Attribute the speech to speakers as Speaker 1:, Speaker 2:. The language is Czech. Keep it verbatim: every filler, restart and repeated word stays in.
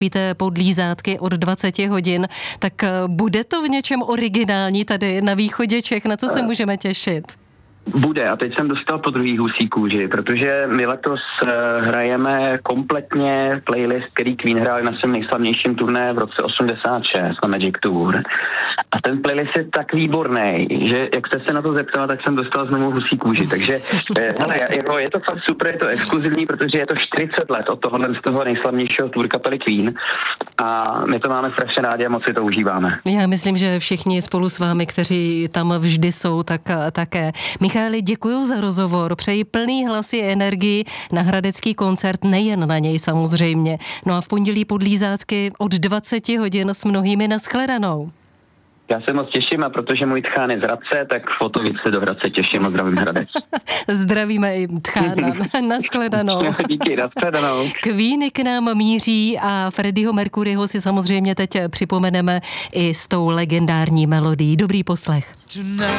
Speaker 1: víte, podlízátky od dvaceti hodin, tak bude to v něčem originální tady na východě Čech, na co se můžeme těšit?
Speaker 2: Bude, a teď jsem dostal po druhý husí kůži, protože my letos uh, hrajeme kompletně playlist, který Queen hráli na svém nejslavnějším turné v roce osmdesát šest na Magic Tour. A ten playlist je tak výborný, že jak jste se na to zeptala, tak jsem dostal znovu husí kůži. Takže eh, hele, jako, je to fakt super, je to exkluzivní, protože je to čtyřicet let od tohohle z toho nejslavnějšího tour kapely Queen a my to máme strašně rádi a moc si to užíváme.
Speaker 1: Já myslím, že všichni spolu s vámi, kteří tam vždy jsou, tak také. Michaeli, děkuji za rozhovor, přeji plný hlasy energii na hradecký koncert, nejen na něj samozřejmě. No a v pondělí podlízátky od dvaceti hodin s mnohými nashledanou.
Speaker 2: Já se moc těším a protože můj tchán je z Hradce, tak foto víc se do Hradce těším a zdravím Hradec.
Speaker 1: Zdravíme i tchána. Nashledanou.
Speaker 2: Díky, nashledanou.
Speaker 1: Queeny k nám míří a Freddieho Mercuryho si samozřejmě teď připomeneme i s tou legendární melodií. Dobrý poslech.